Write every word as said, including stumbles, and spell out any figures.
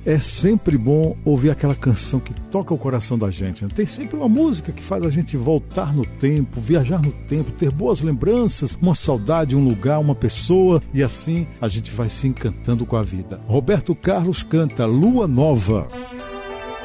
é sempre bom ouvir aquela canção que toca o coração da gente. Tem sempre uma música que faz a gente voltar no tempo, viajar no tempo, ter boas lembranças, uma saudade, um lugar, uma pessoa, e assim a gente vai se encantando com a vida. Roberto Carlos canta Lua Nova.